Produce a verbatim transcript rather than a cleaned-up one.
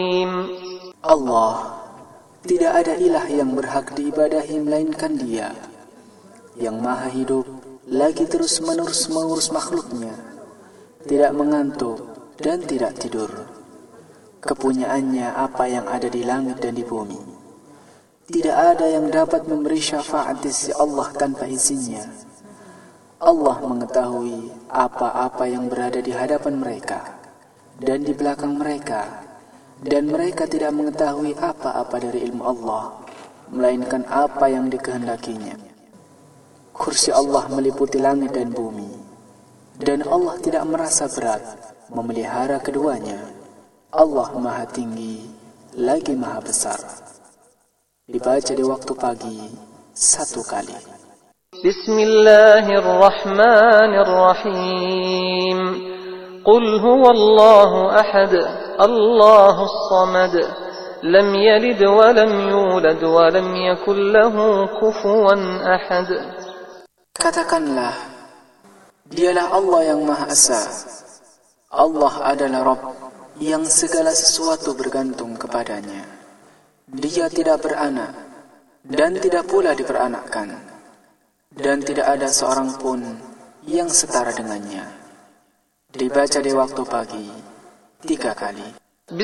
Allah, tidak ada ilah yang berhak diibadahi melainkan Dia, yang maha hidup, lagi terus menerus mengurus makhluknya, tidak mengantuk dan tidak tidur. Kepunyaannya apa yang ada di langit dan di bumi. Tidak ada yang dapat memberi syafaat di sisi Allah tanpa izinnya. Allah mengetahui apa-apa yang berada di hadapan mereka dan di belakang mereka, dan mereka tidak mengetahui apa-apa dari ilmu Allah, melainkan apa yang dikehendakinya. Kursi Allah meliputi langit dan bumi, dan Allah tidak merasa berat memelihara keduanya. Allah maha tinggi, lagi maha besar. Dibaca di waktu pagi satu kali. Bismillahirrahmanirrahim. Qul huwallahu ahad, Allahus samad, lam yalid wa lam yulad wa lam yakul lahu kufuwan ahad. Katakanlah, Dialah Allah yang Maha Esa. Allah adalah Rabb yang segala sesuatu bergantung kepadanya. Dia tidak beranak dan tidak pula diperanakkan, dan tidak ada seorang pun yang setara dengannya. Dibaca di waktu pagi tiga kali.